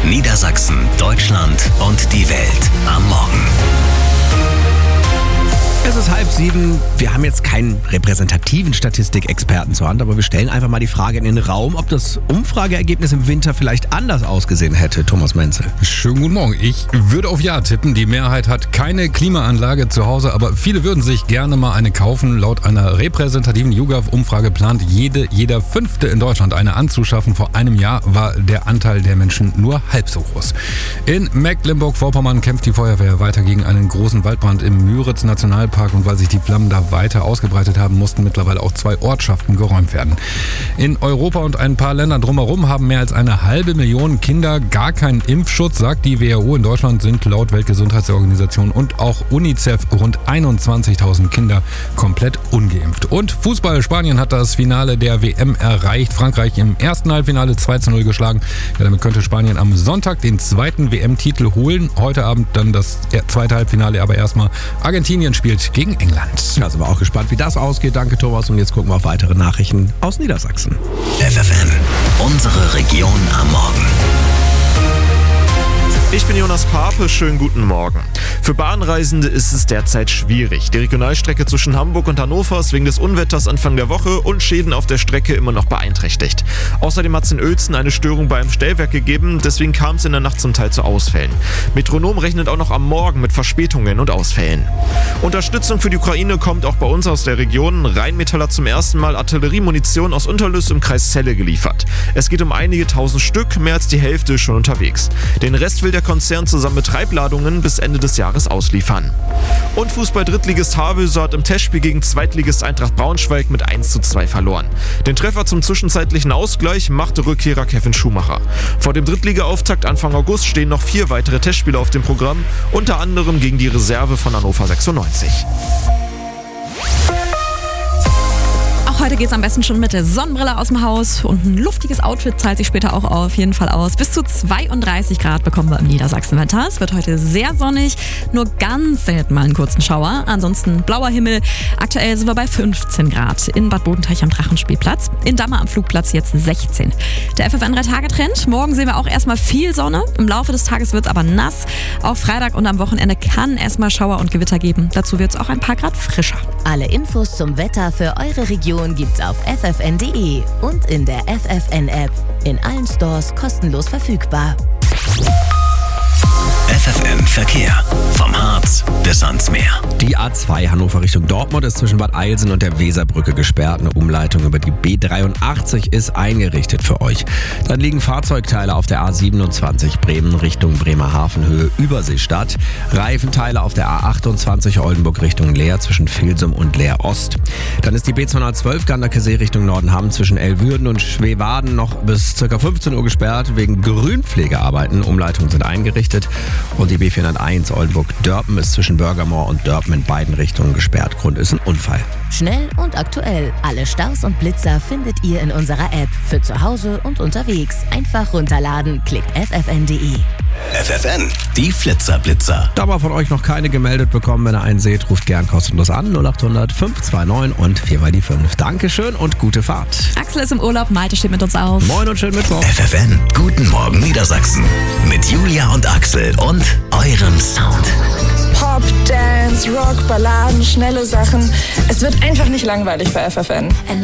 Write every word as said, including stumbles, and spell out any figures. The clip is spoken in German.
Niedersachsen, Deutschland und die Welt am Morgen. Es ist halb sieben. Wir haben jetzt keinen repräsentativen Statistikexperten zur Hand, aber wir stellen einfach mal die Frage in den Raum, ob das Umfrageergebnis im Winter vielleicht anders ausgesehen hätte. Thomas Menzel. Schönen guten Morgen. Ich würde auf Ja tippen. Die Mehrheit hat keine Klimaanlage zu Hause, aber viele würden sich gerne mal eine kaufen. Laut einer repräsentativen YouGov-Umfrage plant jede, jeder Fünfte in Deutschland eine anzuschaffen. Vor einem Jahr war der Anteil der Menschen nur halb so groß. In Mecklenburg-Vorpommern kämpft die Feuerwehr weiter gegen einen großen Waldbrand im Müritz-Nationalpark. Und weil sich die Flammen da weiter ausgebreitet haben, mussten mittlerweile auch zwei Ortschaften geräumt werden. In Europa und ein paar Ländern drumherum haben mehr als eine halbe Million Kinder gar keinen Impfschutz, sagt die W H O. In Deutschland sind laut Weltgesundheitsorganisation und auch UNICEF rund einundzwanzigtausend Kinder komplett ungeimpft. Und Fußball. Spanien hat das Finale der W M erreicht. Frankreich im ersten Halbfinale zwei zu null geschlagen. Ja, damit könnte Spanien am Sonntag den zweiten W M-Titel holen. Heute Abend dann das zweite Halbfinale, aber erstmal Argentinien spielt gegen England. Ja, sind wir auch gespannt, wie das ausgeht. Danke, Thomas. Und jetzt gucken wir auf weitere Nachrichten aus Niedersachsen. F F N, unsere Region am Morgen. Ich bin Jonas Pape, schönen guten Morgen. Für Bahnreisende ist es derzeit schwierig. Die Regionalstrecke zwischen Hamburg und Hannover ist wegen des Unwetters Anfang der Woche und Schäden auf der Strecke immer noch beeinträchtigt. Außerdem hat es in Uelzen eine Störung beim Stellwerk gegeben, deswegen kam es in der Nacht zum Teil zu Ausfällen. Metronom rechnet auch noch am Morgen mit Verspätungen und Ausfällen. Unterstützung für die Ukraine kommt auch bei uns aus der Region. Rheinmetall hat zum ersten Mal Artilleriemunition aus Unterlüss im Kreis Celle geliefert. Es geht um einige tausend Stück, mehr als die Hälfte ist schon unterwegs. Den Rest will der Konzern zusammen mit Treibladungen bis Ende des Jahres ausliefern. Und Fußball-Drittligist Havelse hat im Testspiel gegen Zweitligist Eintracht Braunschweig mit eins zu zwei verloren. Den Treffer zum zwischenzeitlichen Ausgleich machte Rückkehrer Kevin Schumacher. Vor dem Drittliga-Auftakt Anfang August stehen noch vier weitere Testspiele auf dem Programm, unter anderem gegen die Reserve von Hannover sechsundneunzig. Heute geht es am besten schon mit der Sonnenbrille aus dem Haus und ein luftiges Outfit zahlt sich später auch auf jeden Fall aus. Bis zu zweiunddreißig Grad bekommen wir im Niedersachsen-Wetter. Es wird heute sehr sonnig, nur ganz selten mal einen kurzen Schauer. Ansonsten blauer Himmel. Aktuell sind wir bei fünfzehn Grad in Bad Bodenteich am Drachenspielplatz. In Dammer am Flugplatz jetzt sechzehn. Der F F N drei Tage Trend. Morgen sehen wir auch erstmal viel Sonne. Im Laufe des Tages wird es aber nass. Auch Freitag und am Wochenende kann es mal Schauer und Gewitter geben. Dazu wird es auch ein paar Grad frischer. Alle Infos zum Wetter für eure Region gibt's auf f f n punkt d e und in der F F N-App. In allen Stores kostenlos verfügbar. F F N Verkehr. Vom Harz bis ans Meer. Die A zwei Hannover Richtung Dortmund ist zwischen Bad Eilsen und der Weserbrücke gesperrt. Eine Umleitung über die B dreiundachtzig ist eingerichtet für euch. Dann liegen Fahrzeugteile auf der A siebenundzwanzig Bremen Richtung Bremerhaven-Höhe Überseestadt. Reifenteile auf der A achtundzwanzig Oldenburg Richtung Leer zwischen Vilsum und Leer Ost. Dann ist die B zweihundertzwölf Ganderkesee Richtung Nordenham zwischen Elwürden und Schweewaden noch bis ca. fünfzehn Uhr gesperrt wegen Grünpflegearbeiten. Umleitungen sind eingerichtet. Und die B vierhunderteins Oldenburg-Dörpen ist zwischen Bürgermoor und Dörpen in beiden Richtungen gesperrt. Grund ist ein Unfall. Schnell und aktuell. Alle Staus und Blitzer findet ihr in unserer App. Für zu Hause und unterwegs. Einfach runterladen. Klickt f f n punkt d e. F F N, die Flitzer-Blitzer. Da wir von euch noch keine gemeldet bekommen, wenn ihr einen seht, ruft gern kostenlos an. null acht hundert fünf zwei neun und vier mal die fünf. Dankeschön und gute Fahrt. Axel ist im Urlaub, Malte steht mit uns auf. Moin und schönen Mittwoch. F F N, guten Morgen Niedersachsen. Mit Julia und Axel und eurem Sound. Pop, Dance, Rock, Balladen, schnelle Sachen. Es wird einfach nicht langweilig bei F F N.